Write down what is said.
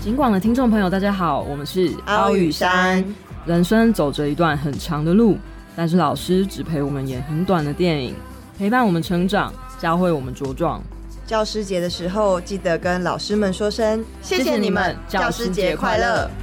警广的听众朋友大家好，我们是凹与山。 人生走着一段很长的路，但是老师只陪我们演很短的电影，陪伴我们成长，教会我们茁壮。 教师节的时候记得跟老师们说声谢谢你们，教师节快乐。